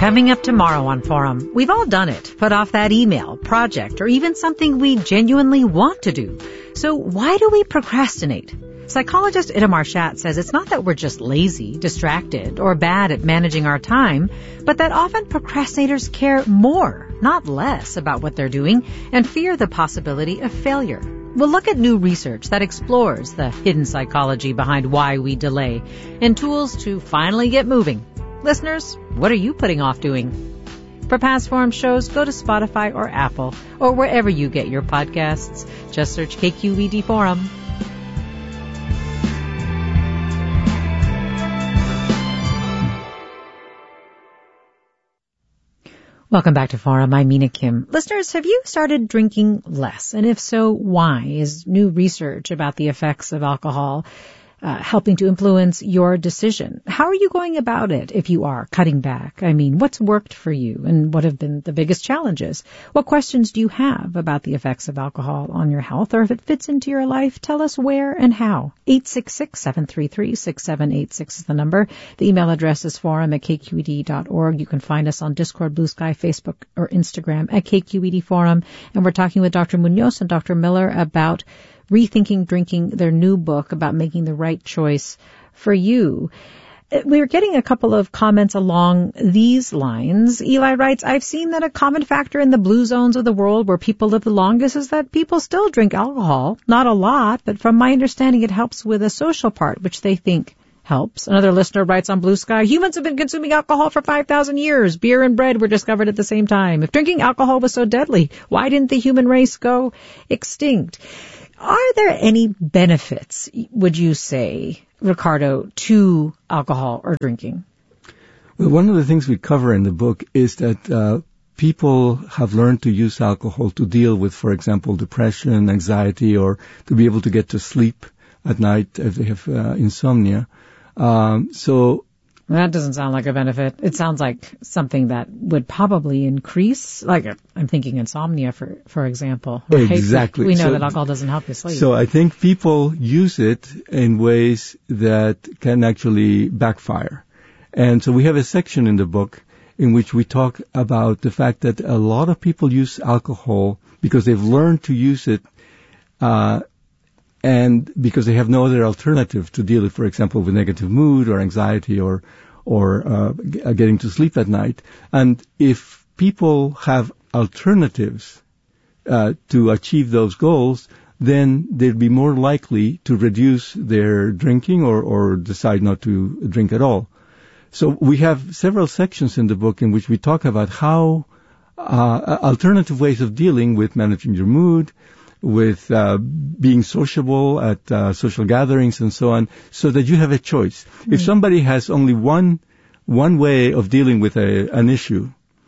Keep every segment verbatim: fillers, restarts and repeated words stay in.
Coming up tomorrow on Forum, we've all done it. Put off that email, project, or even something we genuinely want to do. So why do we procrastinate? Psychologist Itamar Shatz says it's not that we're just lazy, distracted, or bad at managing our time, but that often procrastinators care more, not less, about what they're doing and fear the possibility of failure. We'll look at new research that explores the hidden psychology behind why we delay and tools to finally get moving. Listeners, what are you putting off doing? For past Forum shows, go to Spotify or Apple or wherever you get your podcasts. Just search K Q E D Forum. Welcome back to Forum. I'm Mina Kim. Listeners, have you started drinking less? And if so, why? Is new research about the effects of alcohol uh, helping to influence your decision? How are you going about it if you are cutting back? I mean, what's worked for you and what have been the biggest challenges? What questions do you have about the effects of alcohol on your health, or if it fits into your life? Tell us where and how. eight six six, seven three three, six seven eight six is the number. The email address is forum at k q e d dot org. You can find us on Discord, Blue Sky, Facebook, or Instagram at K Q E D Forum. And we're talking with Doctor Munoz and Doctor Miller about Rethinking Drinking, their new book about making the right choice for you. We're getting a couple of comments along these lines. Eli writes, I've seen that a common factor in the blue zones of the world where people live the longest is that people still drink alcohol. Not a lot, but from my understanding, it helps with a social part, which they think helps. Another listener writes on Blue Sky, humans have been consuming alcohol for five thousand years. Beer and bread were discovered at the same time. If drinking alcohol was so deadly, why didn't the human race go extinct? Are there any benefits, would you say, Ricardo, to alcohol or drinking? Well, one of the things we cover in the book is that uh, people have learned to use alcohol to deal with, for example, depression, anxiety, or to be able to get to sleep at night if they have uh, insomnia. Um, so that doesn't sound like a benefit. It sounds like something that would probably increase, like I'm thinking insomnia, for for example. Right? Exactly. We know so, that alcohol doesn't help you sleep. So I think people use it in ways that can actually backfire. And so we have a section in the book in which we talk about the fact that a lot of people use alcohol because they've learned to use it uh and because they have no other alternative to deal with, for example, with negative mood or anxiety or or uh, getting to sleep at night. And if people have alternatives uh, to achieve those goals, then they'd be more likely to reduce their drinking or, or decide not to drink at all. So we have several sections in the book in which we talk about how uh, alternative ways of dealing with managing your mood, with uh, being sociable at uh, social gatherings and so on, so that you have a choice. Mm-hmm. If somebody has only one one way of dealing with a, an issue,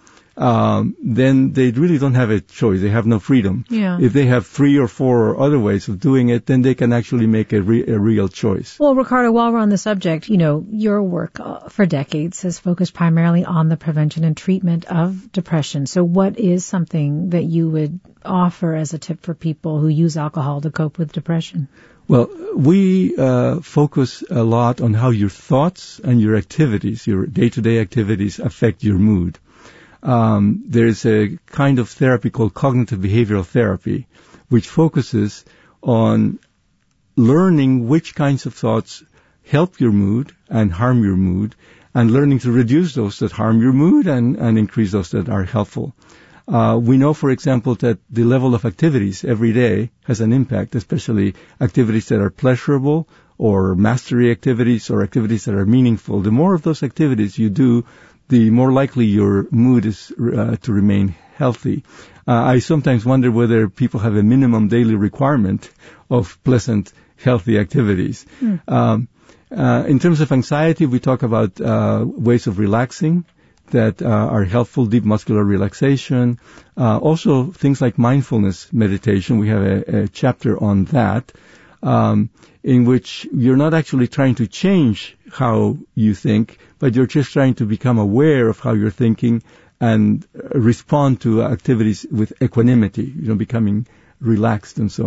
um, then they really don't have a choice. They have no freedom. Yeah. If they have three or four or other ways of doing it, then they can actually make a, re- a real choice. Well, Ricardo, while we're on the subject, you know, your work uh, for decades has focused primarily on the prevention and treatment of depression. So what is something that you would offer as a tip for people who use alcohol to cope with depression? Well, we uh, focus a lot on how your thoughts and your activities, your day-to-day activities, affect your mood. Um, there's a kind of therapy called cognitive behavioral therapy, which focuses on learning which kinds of thoughts help your mood and harm your mood, and learning to reduce those that harm your mood and, and increase those that are helpful. Uh, we know, for example, that the level of activities every day has an impact, especially activities that are pleasurable or mastery activities or activities that are meaningful. The more of those activities you do, the more likely your mood is uh, to remain healthy. Uh, I sometimes wonder whether people have a minimum daily requirement of pleasant, healthy activities. Mm. Um, uh, in terms of anxiety, we talk about uh, ways of relaxing that uh, are helpful, deep muscular relaxation. Uh, also, things like mindfulness meditation. We have a, a chapter on that, um, in which you're not actually trying to change how you think, but you're just trying to become aware of how you're thinking and respond to activities with equanimity, you know, becoming relaxed and so on.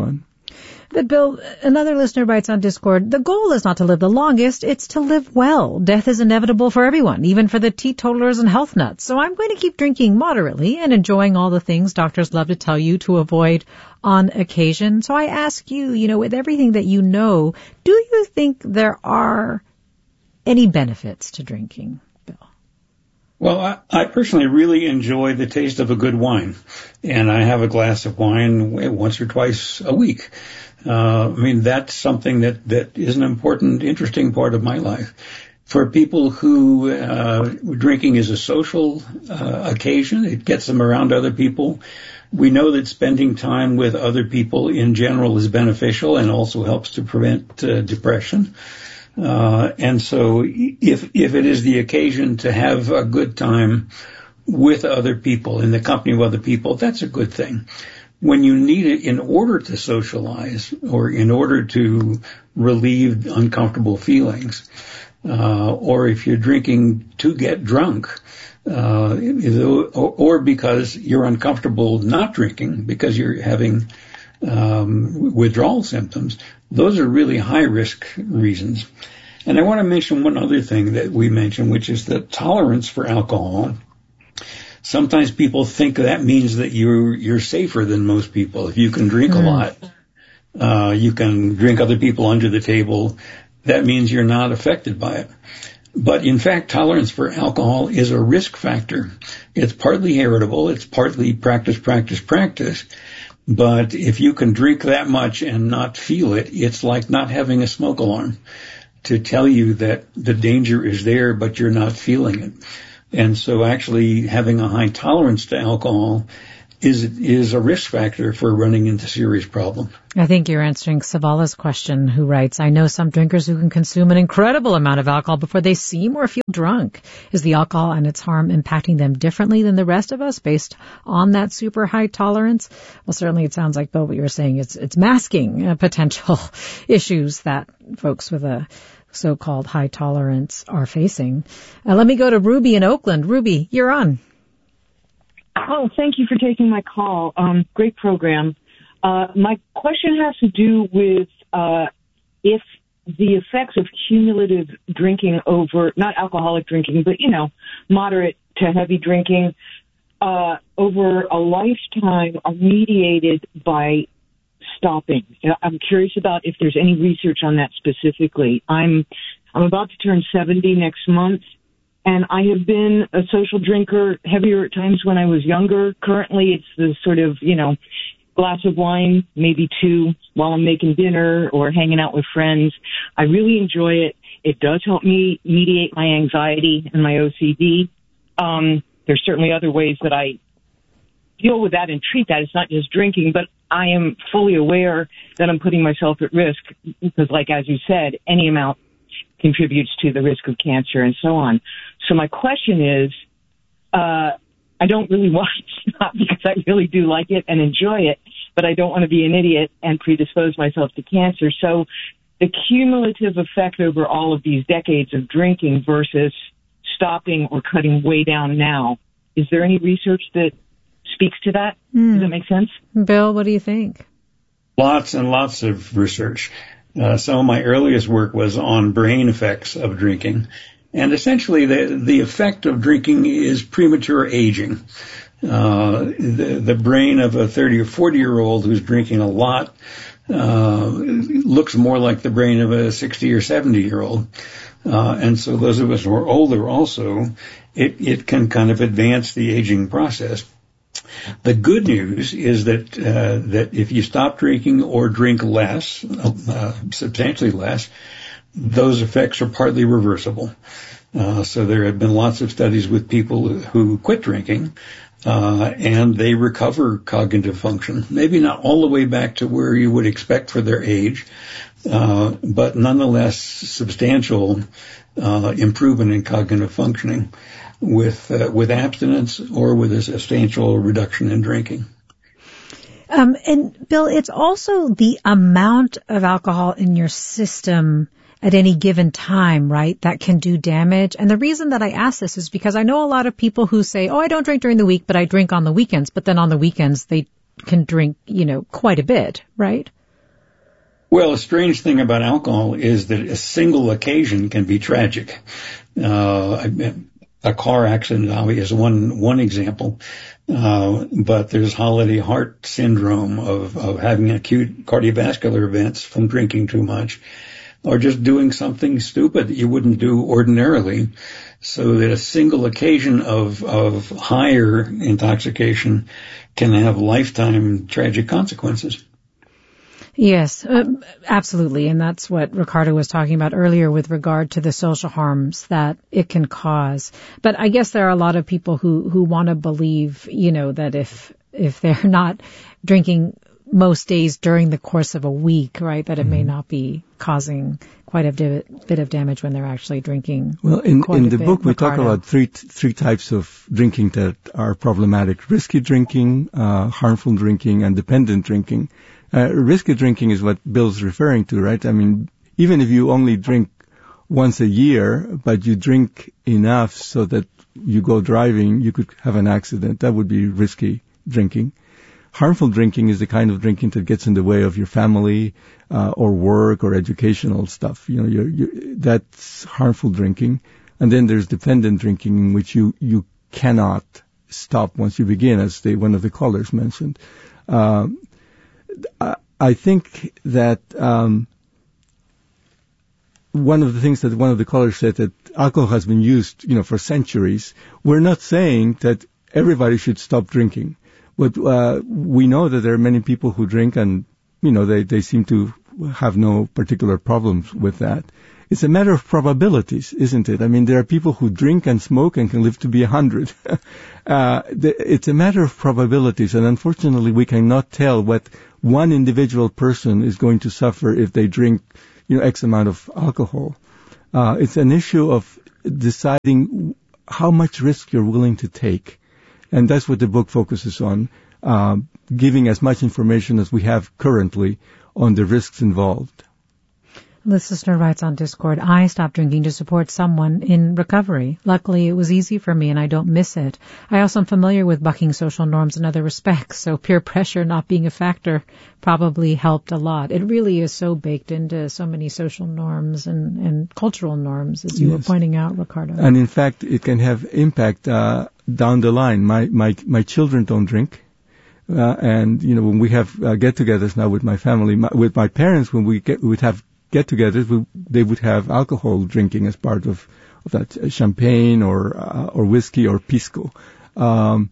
But Bill, another listener writes on Discord, the goal is not to live the longest, it's to live well. Death is inevitable for everyone, even for the teetotalers and health nuts. So I'm going to keep drinking moderately and enjoying all the things doctors love to tell you to avoid on occasion. So I ask you, you know, with everything that you know, do you think there are any benefits to drinking, Bill? Well, I, I personally really enjoy the taste of a good wine, and I have a glass of wine once or twice a week. Uh, I mean, that's something that, that is an important, interesting part of my life. For people who, uh, drinking is a social, uh, occasion, it gets them around other people. We know that spending time with other people in general is beneficial and also helps to prevent uh, depression. Uh, and so if, if it is the occasion to have a good time with other people, in the company of other people, that's a good thing. When you need it in order to socialize or in order to relieve uncomfortable feelings, uh, or if you're drinking to get drunk, uh, or because you're uncomfortable not drinking because you're having um, withdrawal symptoms, those are really high-risk reasons. And I want to mention one other thing that we mentioned, which is the tolerance for alcohol. Sometimes people think that means that you're you're safer than most people. If you can drink mm. a lot, uh, you can drink other people under the table. That means you're not affected by it. But in fact, tolerance for alcohol is a risk factor. It's partly heritable. It's partly practice, practice, practice. But if you can drink that much and not feel it, it's like not having a smoke alarm to tell you that the danger is there, but you're not feeling it. And so actually having a high tolerance to alcohol is is a risk factor for running into serious problems. I think you're answering Savala's question, who writes, I know some drinkers who can consume an incredible amount of alcohol before they seem or feel drunk. Is the alcohol and its harm impacting them differently than the rest of us based on that super high tolerance? Well, certainly it sounds like, Bill, what you're saying, it's, it's masking uh, potential issues that folks with a so-called high tolerance are facing. Uh, let me go to Ruby in Oakland. Ruby, you're on. Oh, thank you for taking my call. Um, great program. Uh, my question has to do with uh, if the effects of cumulative drinking over, not alcoholic drinking, but, you know, moderate to heavy drinking uh, over a lifetime are mediated by stopping. I'm curious about if there's any research on that specifically. I'm I'm about to turn seventy next month, and I have been a social drinker heavier at times when I was younger. Currently, it's the sort of, you know, glass of wine, maybe two, while I'm making dinner or hanging out with friends. I really enjoy it. It does help me mediate my anxiety and my O C D. Um, there's certainly other ways that I deal with that and treat that. It's not just drinking, but I am fully aware that I'm putting myself at risk because, like, as you said, any amount contributes to the risk of cancer and so on. So my question is, uh, I don't really want to stop because I really do like it and enjoy it, but I don't want to be an idiot and predispose myself to cancer. So the cumulative effect over all of these decades of drinking versus stopping or cutting way down now, is there any research that speaks to that? Mm. Does that make sense? Bill, what do you think? Lots and lots of research. Uh, some of my earliest work was on brain effects of drinking. And essentially the, the effect of drinking is premature aging. Uh, the, the brain of a thirty or forty year old who's drinking a lot, uh, looks more like the brain of a sixty or seventy year old. Uh, and so those of us who are older also, it, it can kind of advance the aging process. The good news is that uh, that if you stop drinking or drink less, uh, substantially less, those effects are partly reversible. Uh, so there have been lots of studies with people who quit drinking, uh, and they recover cognitive function. Maybe not all the way back to where you would expect for their age, uh, but nonetheless substantial uh, improvement in cognitive functioning with uh, with abstinence or with a substantial reduction in drinking. Um, and Bill, it's also the amount of alcohol in your system at any given time, right, that can do damage. And the reason that I ask this is because I know a lot of people who say, oh, I don't drink during the week, but I drink on the weekends. But then on the weekends, they can drink, you know, quite a bit, right? Well, a strange thing about alcohol is that a single occasion can be tragic. Uh, a car accident obviously is one, one example. Uh, but there's holiday heart syndrome of, of having acute cardiovascular events from drinking too much, or just doing something stupid that you wouldn't do ordinarily. So that a single occasion of, of higher intoxication can have lifetime tragic consequences. Yes, uh, absolutely. And that's what Ricardo was talking about earlier with regard to the social harms that it can cause. But I guess there are a lot of people who, who want to believe, you know, that if, if they're not drinking most days during the course of a week, right, that it may not be causing quite a bit of damage when they're actually drinking. Well, in, in the bit, book, we Ricardo. talk about three, three types of drinking that are problematic: risky drinking, uh, harmful drinking, and dependent drinking. Uh, risky drinking is what Bill's referring to, right? I mean, even if you only drink once a year, but you drink enough so that you go driving, you could have an accident. That would be risky drinking. Harmful drinking is the kind of drinking that gets in the way of your family, uh, or work or educational stuff. You know, you're, you're, that's harmful drinking. And then there's dependent drinking, in which you, you cannot stop once you begin, as the, one of the callers mentioned. Uh, I think that um, one of the things that one of the callers said, that alcohol has been used, you know, for centuries. We're not saying that everybody should stop drinking, but uh, we know that there are many people who drink, and you know they, they seem to have no particular problems with that. It's a matter of probabilities, isn't it? I mean, there are people who drink and smoke and can live to be a hundred. uh, it's a matter of probabilities, and unfortunately, we cannot tell what one individual person is going to suffer if they drink, you know, X amount of alcohol. Uh, it's an issue of deciding how much risk you're willing to take, and that's what the book focuses on, uh, giving as much information as we have currently on the risks involved. This listener writes on Discord, I stopped drinking to support someone in recovery. Luckily, it was easy for me and I don't miss it. I also am familiar with bucking social norms in other respects, so peer pressure not being a factor probably helped a lot. It really is so baked into so many social norms and, and cultural norms, as you yes. were pointing out, Ricardo. And in fact, it can have impact uh, down the line. My, my, my children don't drink. Uh, and, you know, when we have uh, get-togethers now with my family, my, with my parents, when we get, we would have get-togethers, we, they would have alcohol drinking as part of, of that, uh, champagne or uh, or whiskey or pisco. Um,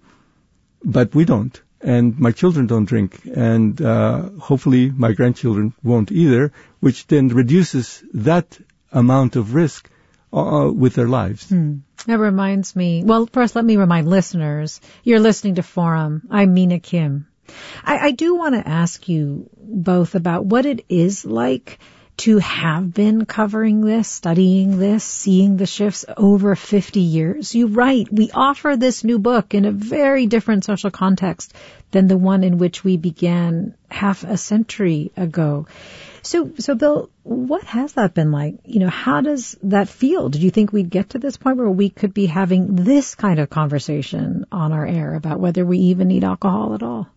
but we don't, and my children don't drink, and uh, hopefully my grandchildren won't either, which then reduces that amount of risk uh, with their lives. Hmm. That reminds me, well, first let me remind listeners, you're listening to Forum. I'm Mina Kim. I, I do want to ask you both about what it is like to have been covering this, studying this, seeing the shifts over fifty years. You write, we offer this new book in a very different social context than the one in which we began half a century ago. So, so Bill, what has that been like? You know, how does that feel? Did you think we'd get to this point where we could be having this kind of conversation on our air about whether we even need alcohol at all?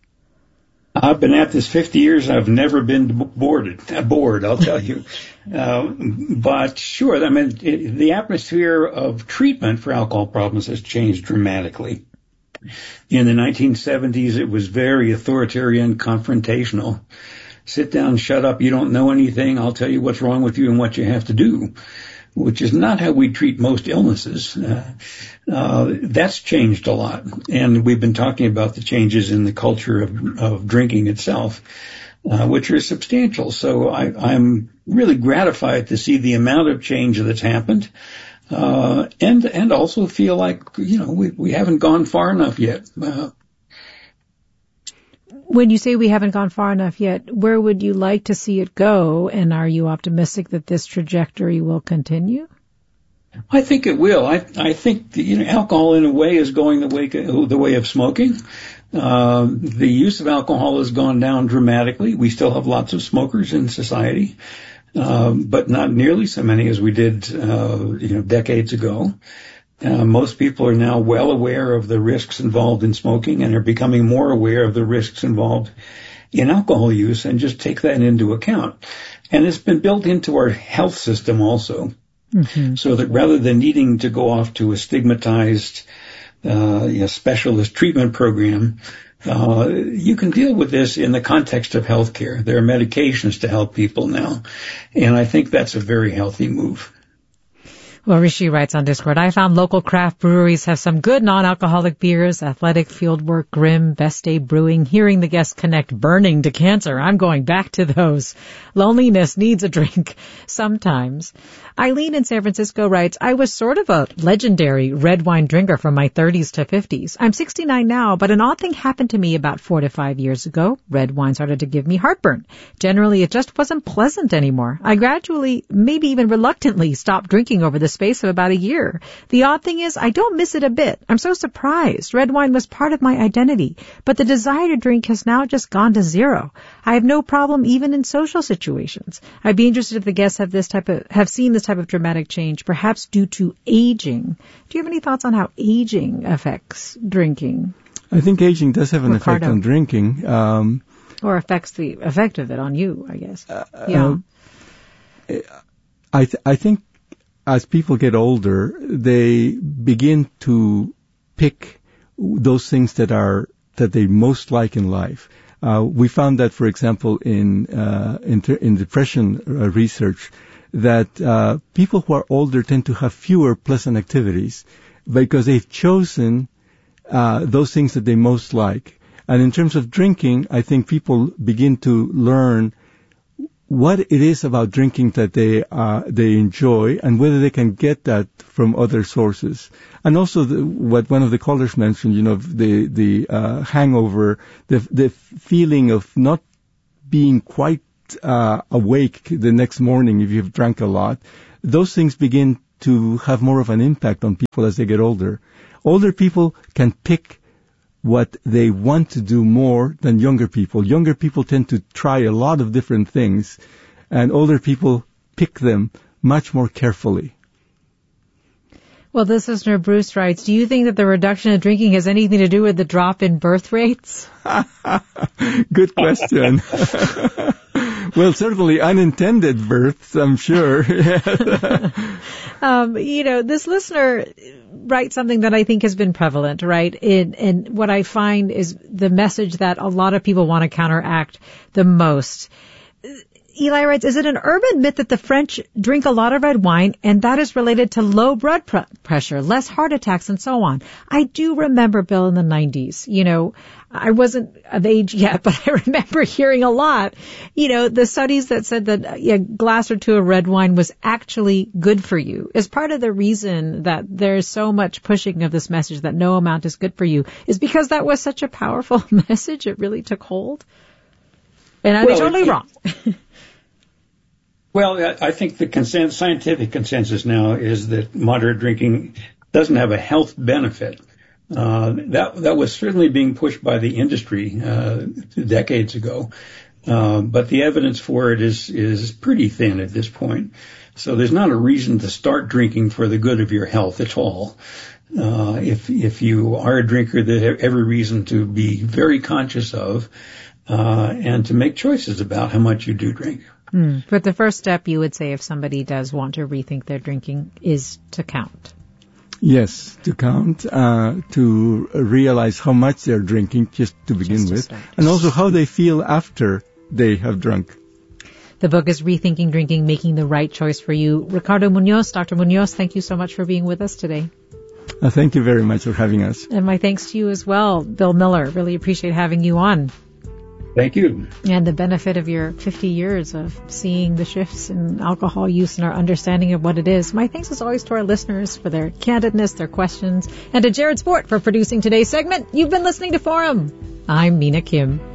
I've been at this fifty years. I've never been bored, bored, I'll tell you. Uh, but sure, I mean, it, the atmosphere of treatment for alcohol problems has changed dramatically. In the nineteen seventies, it was very authoritarian, confrontational. Sit down, shut up, you don't know anything, I'll tell you what's wrong with you and what you have to do, which is not how we treat most illnesses. Uh, uh, that's changed a lot. And we've been talking about the changes in the culture of, of drinking itself, uh, which are substantial. So I, I'm really gratified to see the amount of change that's happened, uh, and, and also feel like, you know, we, we haven't gone far enough yet. Uh, When you say we haven't gone far enough yet, where would you like to see it go? And are you optimistic that this trajectory will continue? I think it will. I, I think, you know, alcohol in a way is going the way, the way of smoking. Uh, the use of alcohol has gone down dramatically. We still have lots of smokers in society, uh, but not nearly so many as we did, uh, you know, decades ago. Uh, most people are now well aware of the risks involved in smoking and are becoming more aware of the risks involved in alcohol use and just take that into account. And it's been built into our health system also. Mm-hmm. So that rather than needing to go off to a stigmatized uh, you know, specialist treatment program, uh, you can deal with this in the context of healthcare. There are medications to help people now. And I think that's a very healthy move. Well, Rishi writes on Discord, I found local craft breweries have some good non-alcoholic beers, Athletic, Fieldwork, Grimm, Best Day Brewing. Hearing the guests connect burning to cancer, I'm going back to those. Loneliness needs a drink sometimes. Eileen in San Francisco writes, I was sort of a legendary red wine drinker from my thirties to fifties. I'm sixty-nine now, but an odd thing happened to me about four to five years ago. Red wine started to give me heartburn. Generally, it just wasn't pleasant anymore. I gradually, maybe even reluctantly, stopped drinking over the space of about a year. The odd thing is, I don't miss it a bit. I'm so surprised. Red wine was part of my identity, but the desire to drink has now just gone to zero. I have no problem even in social situations. I'd be interested if the guests have this type of, have seen this type of dramatic change, perhaps due to aging. Do you have any thoughts on how aging affects drinking? I think aging does have an Ricardo. effect on drinking. Um, or affects the effect of it on you, I guess. Uh, yeah. Uh, I, th- I think as people get older, they begin to pick those things that are, that they most like in life. Uh, we found that, for example, in, uh, in, ter- in depression uh, research, that, uh, people who are older tend to have fewer pleasant activities because they've chosen, uh, those things that they most like. And in terms of drinking, I think people begin to learn what it is about drinking that they uh, they enjoy and whether they can get that from other sources. And also the, what one of the callers mentioned, you know, the the uh, hangover, the the feeling of not being quite uh, awake the next morning if you've drank a lot. Those things begin to have more of an impact on people as they get older. Older people can pick what they want to do more than younger people. Younger people tend to try a lot of different things, and older people pick them much more carefully. Well, this listener, Bruce, writes, do you think that the reduction of drinking has anything to do with the drop in birth rates? Good question. Well, certainly unintended births, I'm sure. um, you know, this listener writes something that I think has been prevalent, right? In, and what I find is the message that a lot of people want to counteract the most. Eli writes, is it an urban myth that the French drink a lot of red wine and that is related to low blood pr- pressure, less heart attacks, and so on? I do remember, Bill, in the nineties, you know, I wasn't of age yet, but I remember hearing a lot, you know, the studies that said that a glass or two of red wine was actually good for you. Is part of the reason that there's so much pushing of this message that no amount is good for you is because that was such a powerful message. It really took hold. And I'm well, totally it, wrong. Well, I think the consens- scientific consensus now is that moderate drinking doesn't have a health benefit. Uh, that that was certainly being pushed by the industry uh, decades ago, uh, but the evidence for it is is pretty thin at this point. So there's not a reason to start drinking for the good of your health at all. Uh, if if you are a drinker, there's every reason to be very conscious of uh, and to make choices about how much you do drink. Mm. But the first step, you would say, if somebody does want to rethink their drinking, is to count. Yes, to count, uh, to realize how much they're drinking just to begin just to with, start. And also how they feel after they have drunk. The book is Rethinking Drinking, Making the Right Choice for You. Ricardo Munoz, Doctor Munoz, thank you so much for being with us today. Uh, thank you very much for having us. And my thanks to you as well, Bill Miller. Really appreciate having you on. Thank you. And the benefit of your fifty years of seeing the shifts in alcohol use and our understanding of what it is. My thanks as always to our listeners for their candidness, their questions, and to Jared Sport for producing today's segment. You've been listening to Forum. I'm Mina Kim.